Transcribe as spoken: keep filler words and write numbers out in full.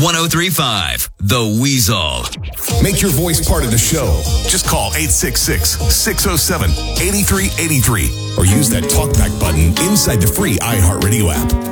one oh three point five, The Weasel. Make your voice part of the show. Just call eight six six, six oh seven, eight three eight three or use that talkback button inside the free iHeartRadio app.